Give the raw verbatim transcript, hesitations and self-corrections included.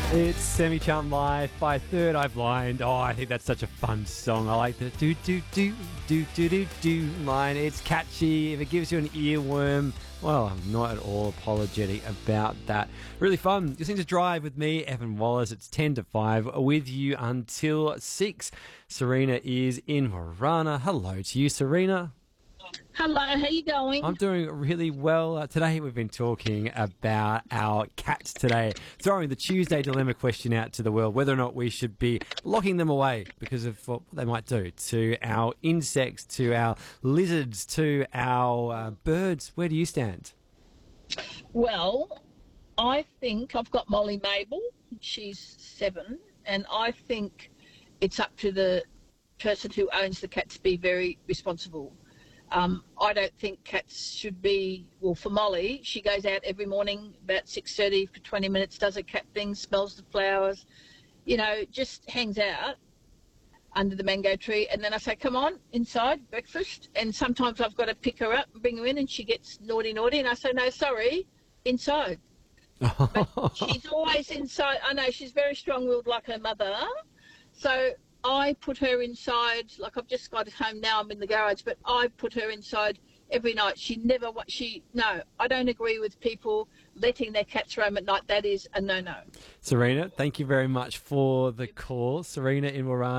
It's Semi-Charmed Live by Third Eye Blind. Oh, I think that's such a fun song. I like the do do do do do do do line. It's catchy. If it gives you an earworm, well, I'm not at all apologetic about that. Really fun. You're listening to Drive with me, Evan Wallace. It's ten to five with you until six. Serena is in Warana. Hello to you, Serena. Hello, how you going? I'm doing really well. Uh, today we've been talking about our cats today, throwing the Tuesday dilemma question out to the world, whether or not we should be locking them away because of what they might do to our insects, to our lizards, to our uh, birds. Where do you stand? Well, I think I've got Molly Mabel. She's seven, and I think it's up to the person who owns the cat to be very responsible. Um, I don't think cats should be, well, for Molly, she goes out every morning about six thirty for twenty minutes, does a cat thing, smells the flowers, you know, just hangs out under the mango tree. And then I say, come on, inside, breakfast. And sometimes I've got to pick her up and bring her in, and she gets naughty, naughty. And I say, no, sorry, inside. But she's always inside. I know she's very strong-willed like her mother. So I put her inside, like I've just got home now, I'm in the garage, but I put her inside every night. She never, she, no, I don't agree with people letting their cats roam at night. That is a no-no. Serena, thank you very much for the call. Serena in Warana.